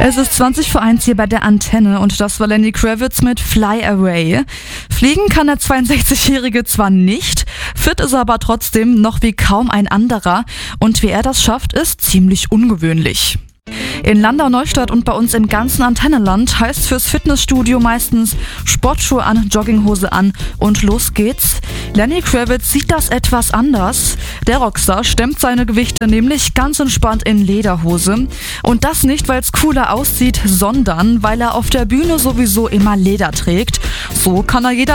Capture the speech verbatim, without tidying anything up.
Es ist zwanzig vor eins hier bei der Antenne und das war Lenny Kravitz mit Fly Away. Fliegen kann der zweiundsechzigjährige zwar nicht, fit ist er aber trotzdem noch wie kaum ein anderer und wie er das schafft, ist ziemlich ungewöhnlich. In Landau-Neustadt und bei uns im ganzen Antennenland heißt fürs Fitnessstudio meistens Sportschuhe an, Jogginghose an und los geht's. Lenny Kravitz sieht das etwas anders. Der Rockstar stemmt seine Gewichte nämlich ganz entspannt in Lederhose. Und das nicht, weil es cooler aussieht, sondern weil er auf der Bühne sowieso immer Leder trägt. So kann er jeder